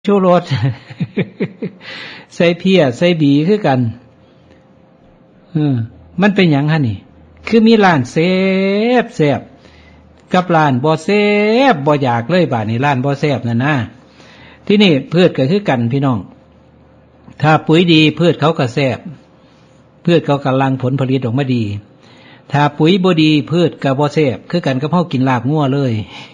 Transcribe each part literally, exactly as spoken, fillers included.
ชูรส ใส่เพี้ยใส่บีคือกันเออมันเป็นหยังฮะนี่คือมีร้านแซ่บแซ่บกับร้านบ่แซ่บบ่อยากเลยบาดนี้ร้านบ่แซ่บนั่นนะที่นี่พืชก็คือกันพี่น้องถ้าปุ๋ยดีพืชเขาก็แซ่บพืชเขากำลังผลผลิตออกมาดีถ้าปุ๋ยบ่ดีพืชก็บ่แซ่บคือกันกับเฮากินลาบงัวเลย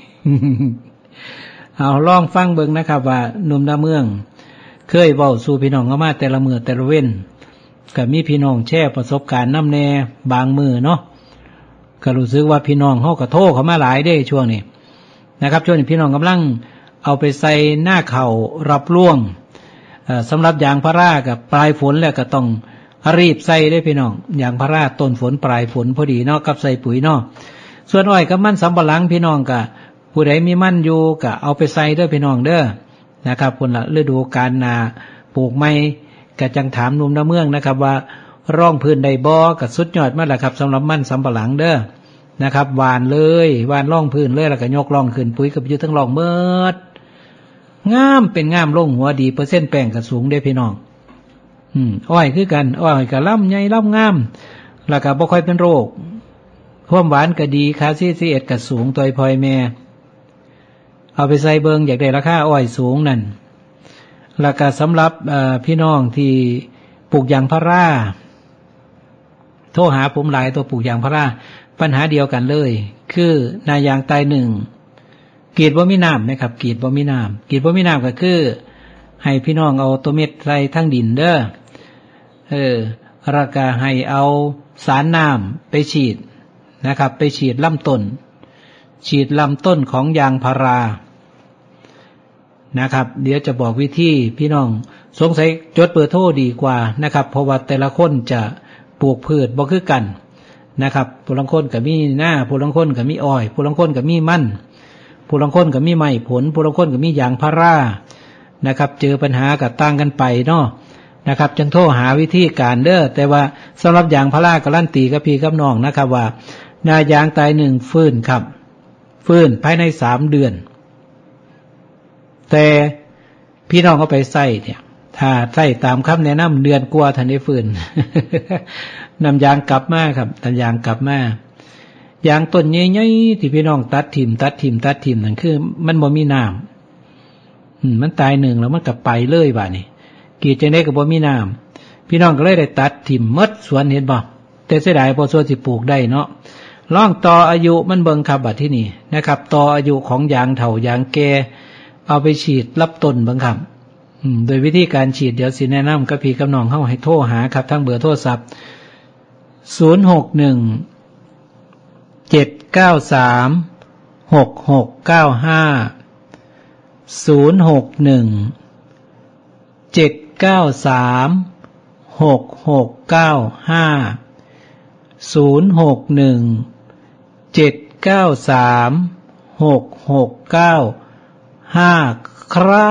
เอาลองฟังเบิ่งนะครับว่าหนุ่มนาเมืองเคยเว้าสู่พี่น้องเขามาแต่ละมื้อแต่ละเว้นก็มีพี่น้องแชร์ประสบการณ์นำแน่บางมื้อเนาะก็รู้สึกว่าพี่น้องเฮาก็โทรเข้ามาหลายเด้ช่วงนี้นะครับช่วงนี้พี่น้องกำลังเอาไปใส่หน้าข้าวรับร่วงเอ่อสำหรับยางพารากับปลายฝนแล้วก็ต้องรีบใส่ได้พี่น้องยางพาราต้นฝนปลายฝนพอดีเนาะกับใส่ปุ๋ยเนาะส่วนอ้อยกับมันสำปะหลังพี่น้องก็ผู้ใดมีมันอยู่ก็เอาไปใส่เด้อพี่น้องเด้อนะครับคนละฤดูกาลนาปลูกไม้ก็จังถามหนุ่มนาเมืองนะครับว่าร่องพื้นใดบ่ก็สุดยอดมากแหละครับสำหรับมันสำปะหลังเด้อนะครับหวานเลยหวานร่องพื้นเลยแล้วก็ยกร่องขึ้นปุ๋ยก็อยู่ทั้งร่องเมิดงามเป็นงามลงหัวดีเปอร์เซ็นต์แป้งก็สูงเด้อพี่น้องอืมอ้อยคือกันอ้อยก็ลำใหญ่ลำงามแล้วก็บ่ค่อยเป็นโรคความหวานก็ดีคาซีซีเอสก็สูงตัวพลอยแม่เอาไปใส่เบิงอยากได้ราคาอ้อยสูงนั่นแล้วก็สำหรับพี่น้องที่ปลูกยางพาราโทรหาผมหลายตัวปลูกยางพาราปัญหาเดียวกันเลยคือนายางตายหนึ่งกรีดบ่มีน้ำนะครับกรีดบ่มีน้ำกรีดบ่มีน้ำก็คือให้พี่น้องเอาตัวเม็ดใส่ทั้งดินเด้อเออแล้วก็ให้เอาสารน้ำไปฉีดนะครับไปฉีดลำต้นฉีดลำต้นของยางพารานะครับเดี๋ยวจะบอกวิธีพี่น้องสงสัยจดเบอร์โทรดีกว่านะครับเพราะว่าแต่ละคนจะปลูกพืชบ่คือกันนะครับผู้ลางคนก็มีหน้าผู้ลางคนก็มีอ้อยผู้ลางคนก็มีมันผู้ลางคนก็มีไม้ผลผู้ลางคนก็มียางพารานะครับเจอปัญหาก็ต่างกันไปเนาะนะครับจึงโทรหาวิธีการเด้อแต่ว่าสำหรับยางพาราก็ลั่นตีกับพี่กับน้องนะครับว่าหน้ายางตายหนึ่งฟื้นครับฟื้นภายในสามเดือนแต่พี่น้องเอาไปใส่เนี่ยถ้าใส่ตามคำแนะนำเดือนกว่าทันได้ฟื้น นำยางกลับมาครับนำยางกลับมายางต้นใหญ่ๆที่พี่น้องตัดถิ่มตัดถิ่มตัดถิ่มนั่นคือมันบ่มีน้ำอืมมันตายหนึ่งแล้วมันกลับไปเลยบ่านี่กีดจังได้ก็บ่มีน้ำพี่น้องก็เลยได้ตัดถิ่มหมดสวนเห็นบ่แต่เสียดายพอส่วนสิปลูกได้เนาะล่องต่ออายุมันเบิ่งครับบัดที่นี่นะครับต่ออายุของยางเฒ่ายางแก่เอาไปฉีดรับต้นเบิ่งครับอืมโดยวิธีการฉีดเดี๋ยวสิแนะนำกับพี่กับน้องเฮาให้โทรหาครับทั้งเบอร์โทรศัพท์ศูนย์ หก หนึ่ง เจ็ด เก้า สาม หก หก เก้า ห้า ศูนย์ หก หนึ่ง เจ็ด เก้า สาม หก หก เก้า ห้า ศูนย์ หก หนึ่ง เจ็ด เก้า สาม หก หก เก้า ห้าครับ